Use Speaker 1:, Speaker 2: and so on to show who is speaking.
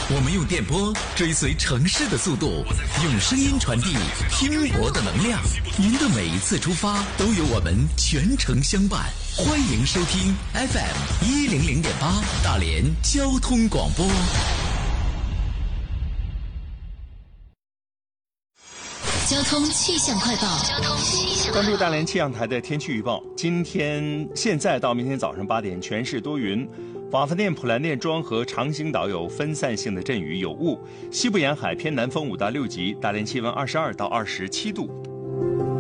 Speaker 1: 我们用电波追随城市的速度，用声音传递拼搏的能量。您的每一次出发都有我们全程相伴。欢迎收听 FM100.8 大连交通广播。
Speaker 2: 交通气象快报。
Speaker 3: 关注大连气象台的天气预报。现在到明天早上8点，全市多云。瓦房店、普兰店、庄河、长兴岛有分散性的阵雨，有雾。西部沿海偏南风5到6级，大连气温22到27度。